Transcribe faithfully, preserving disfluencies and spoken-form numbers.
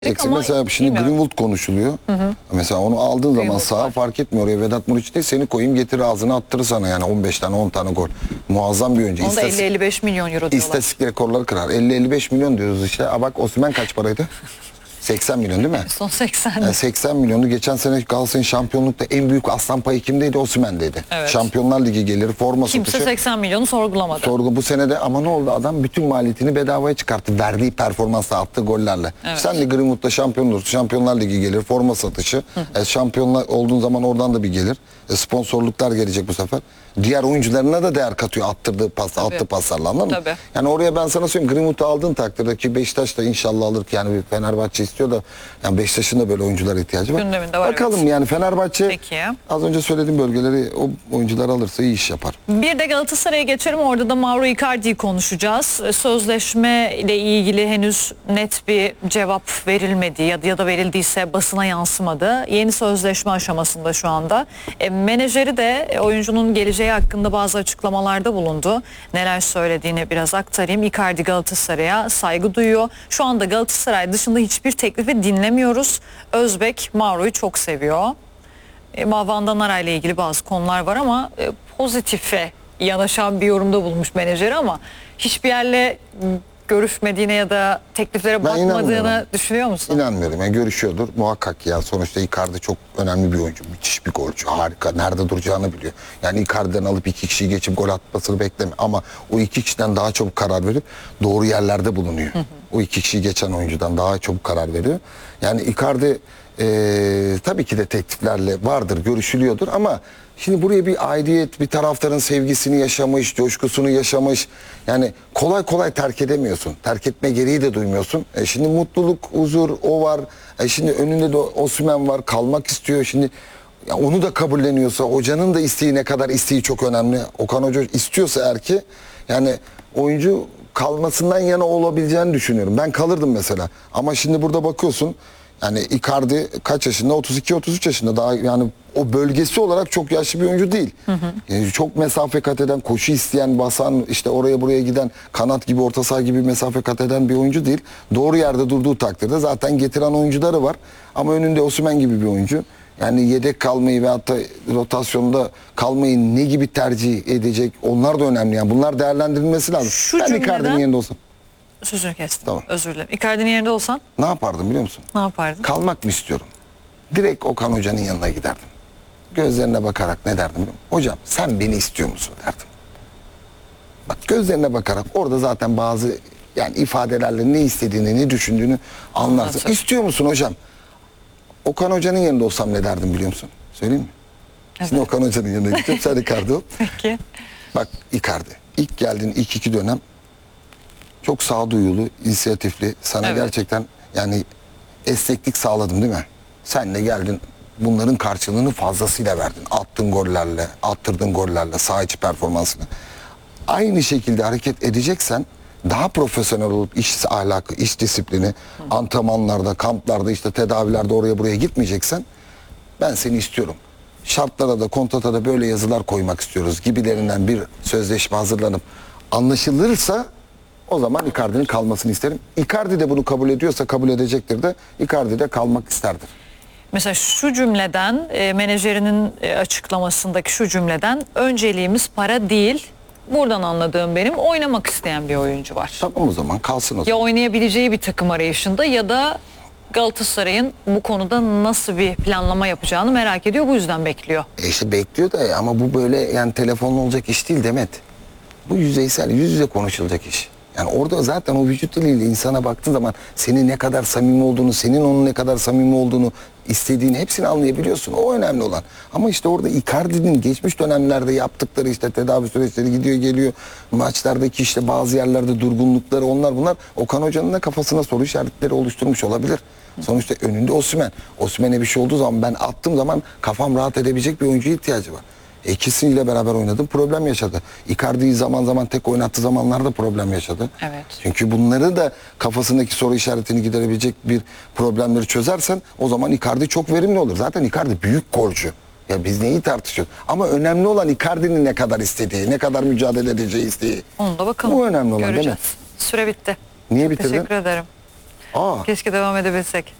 Eksik. Mesela şimdi Greenwood konuşuluyor. Hı hı. Mesela onu aldığın zaman sağa fark etmiyor. Oraya Vedat Muriç değil, seni koyayım getir ağzına attırır sana yani on beş tane on tane gol. Muazzam bir oyuncu. Onda elli elli beş milyon euro diyorlar. İstatistik rekorları kırar. elli elli beş milyon diyoruz işte. A bak Osimhen kaç paraydı? seksen milyon değil mi? Son seksen. Yani seksen milyonu. Geçen sene Galatasaray'ın şampiyonlukta en büyük aslan payı kimdeydi? Osimhen'deydi. Evet. Şampiyonlar Ligi gelir, forma Kimse satışı. seksen milyonu sorgulamadı. Sorgu bu senede ama ne oldu? Adam bütün maliyetini bedavaya çıkarttı. Verdiği performansla, attığı gollerle. Evet. Sen de Greenwood'da şampiyon olursun. Şampiyonlar Ligi gelir, forma satışı. E, şampiyonlar olduğun zaman oradan da bir gelir. E, sponsorluklar gelecek bu sefer. Diğer oyuncularına da değer katıyor attırdığı pas, attığı paslarla, anladın mı? Tabii. Yani oraya ben sana söyleyeyim, Greenwood'u aldığın takdirde ki Beşiktaş da inşallah alır ki yani bir Fenerbahçe istiyor da yani Beşiktaş'ın da böyle oyunculara ihtiyacı var. Gündeminde var, Bakalım evet. yani Fenerbahçe Peki. az önce söylediğim bölgeleri o oyuncular alırsa iyi iş yapar. Bir de Galatasaray'a geçelim. Orada da Mauro Icardi'yi konuşacağız. Sözleşme ile ilgili henüz net bir cevap verilmedi ya da, ya da verildiyse basına yansımadı. Yeni sözleşme aşamasında şu anda. E, menajeri de e, oyuncunun geleceği hakkında bazı açıklamalarda bulundu. Neler söylediğini biraz aktarayım. Icardi Galatasaray'a saygı duyuyor. Şu anda Galatasaray dışında hiçbir teklifi dinlemiyoruz. Özbek Mauro'yu çok seviyor. E, Van Danara ile ilgili bazı konular var ama e, pozitife yanaşan bir yorumda bulmuş menajeri ama hiçbir yerle görüşmediğine ya da tekliflere Ben bakmadığını düşünüyor musun? İnanmıyorum. Yani görüşüyordur muhakkak ya. Sonuçta Icardi çok önemli bir oyuncu. Müthiş bir golcü. Harika. Nerede duracağını biliyor. Yani Icardi'den alıp iki kişiyi geçip gol atmasını bekleme. Ama o iki kişiden daha çabuk karar verip doğru yerlerde bulunuyor. Hı hı. O iki kişiyi geçen oyuncudan daha çabuk karar veriyor. Yani Icardi ee, tabii ki de tekliflerle vardır, görüşülüyordur ama şimdi buraya bir aidiyet, bir taraftarın sevgisini yaşamış, coşkusunu yaşamış. Yani kolay kolay terk edemiyorsun. Terk etme gereği de duymuyorsun. E şimdi mutluluk, huzur o var. E şimdi önünde de Osimhen var, kalmak istiyor. Şimdi ya onu da kabulleniyorsa, hocanın da isteği ne kadar isteği çok önemli. Okan Hoca istiyorsa eğer ki yani oyuncu kalmasından yana olabileceğini düşünüyorum. Ben kalırdım mesela. Ama şimdi burada bakıyorsun. Yani Icardi kaç yaşında? otuz iki otuz üç yaşında. Daha yani o bölgesi olarak çok yaşlı bir oyuncu değil. Hı hı. Yani çok mesafe kat eden, koşu isteyen, basan, işte oraya buraya giden, kanat gibi, orta saha gibi mesafe kat eden bir oyuncu değil. Doğru yerde durduğu takdirde zaten getiren oyuncuları var. Ama önünde Osimhen gibi bir oyuncu. Yani yedek kalmayı veyahut da rotasyonda kalmayı ne gibi tercih edecek? Onlar da önemli. Yani bunlar değerlendirilmesi lazım. Şu ben cümleden... Icardi'nin yerinde olsam. Sözünü kestim. Tamam. Özür dilerim. Icardi'nin yerinde olsan? Ne yapardım biliyor musun? Ne yapardın? Kalmak mı istiyorum? Direkt Okan Hoca'nın yanına giderdim. Gözlerine bakarak ne derdim biliyor musun? Hocam sen beni istiyor musun derdim. Bak gözlerine bakarak orada zaten bazı yani ifadelerle ne istediğini, ne düşündüğünü anlarsın. Anladım. İstiyor musun hocam? Okan Hoca'nın yanında olsam ne derdim biliyor musun? Söyleyeyim mi? Evet. Şimdi Okan Hoca'nın yanına gideceğim. Sen Icardi ol. Peki. Bak Icardi. İlk geldiğin ilk iki dönem çok sağduyulu, inisiyatifli. Sana evet. Gerçekten yani esneklik sağladım değil mi? Sen de geldin bunların karşılığını fazlasıyla verdin. Attığın gollerle, attırdığın gollerle, saha içi performansını. Aynı şekilde hareket edeceksen daha profesyonel olup iş ahlakı, iş disiplini, Hı. antrenmanlarda, kamplarda, işte tedavilerde oraya buraya gitmeyeceksen ben seni istiyorum. Şartlara da, kontrata da böyle yazılar koymak istiyoruz gibilerinden bir sözleşme hazırlanıp anlaşılırsa o zaman Icardi'nin kalmasını isterim. Icardi de bunu kabul ediyorsa kabul edecektir de Icardi de kalmak isterdir. Mesela şu cümleden e, menajerinin e, açıklamasındaki şu cümleden önceliğimiz para değil. Buradan anladığım benim oynamak isteyen bir oyuncu var. Tamam o zaman kalsın o zaman. Ya oynayabileceği bir takım arayışında ya da Galatasaray'ın bu konuda nasıl bir planlama yapacağını merak ediyor. Bu yüzden bekliyor. E işte bekliyor da ama bu böyle yani telefonla olacak iş değil Demet. Bu yüzeysel, yüz yüze konuşulacak iş. Yani orada zaten o vücut diliyle insana baktığı zaman senin ne kadar samimi olduğunu, senin onun ne kadar samimi olduğunu, istediğini hepsini anlayabiliyorsun. O önemli olan. Ama işte orada Icardi'nin geçmiş dönemlerde yaptıkları işte tedavi süreçleri gidiyor geliyor. Maçlardaki işte bazı yerlerde durgunlukları onlar bunlar Okan Hoca'nın da kafasına soru işaretleri oluşturmuş olabilir. Sonuçta önünde Osimhen. Osimhen'e bir şey olduğu zaman ben attığım zaman kafam rahat edebilecek bir oyuncuya ihtiyacı var. İkisiyle beraber oynadım, problem yaşadı. Icardi'yi zaman zaman tek oynattığı zamanlarda problem yaşadı. Evet. Çünkü bunları da kafasındaki soru işaretini giderebilecek bir problemleri çözersen o zaman Icardi çok verimli olur. Zaten Icardi büyük golcü. Ya biz neyi tartışıyoruz? Ama önemli olan Icardi'nin ne kadar istediği, ne kadar mücadele edeceği isteği. Onu da bakalım. Bu önemli olan Göreceğiz. değil mi? Süre bitti. Niye Çok bitirdin? teşekkür ederim. Aa. Keşke devam edebilsek.